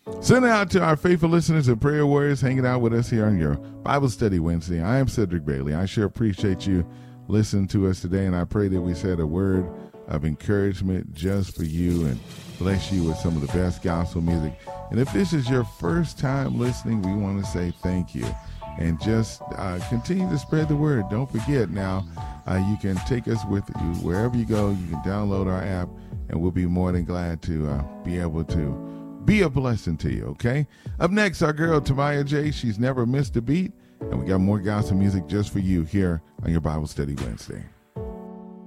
Send it out to our faithful listeners and prayer warriors hanging out with us here on your Bible Study Wednesday. I am Cedric Bailey. I sure appreciate you listening to us today, and I pray that we said a word of encouragement just for you and bless you with some of the best gospel music. And if this is your first time listening, we want to say thank you. And just continue to spread the word. Don't forget now, you can take us with you wherever you go. You can download our app, and we'll be more than glad to be able to be a blessing to you, okay? Up next, our girl Tamaya J. She's never missed a beat, and we got more gospel music just for you here on your Bible Study Wednesday.